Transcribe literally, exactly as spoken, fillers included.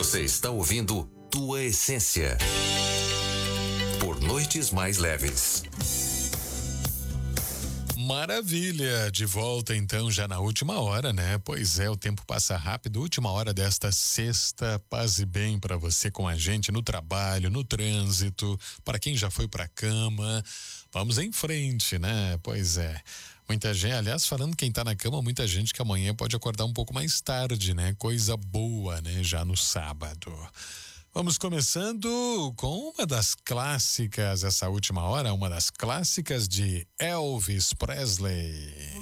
Você está ouvindo Tua Essência por Noites Mais Leves. Maravilha, de volta então já na última hora, né? Pois é, o tempo passa rápido. Última hora desta sexta, paz e bem para você com a gente no trabalho, no trânsito, para quem já foi para cama. Vamos em frente, né? Pois é. Muita gente, aliás, falando quem tá na cama, muita gente que amanhã pode acordar um pouco mais tarde, né? Coisa boa, né? Já no sábado. Vamos começando com uma das clássicas, essa última hora, uma das clássicas de Elvis Presley.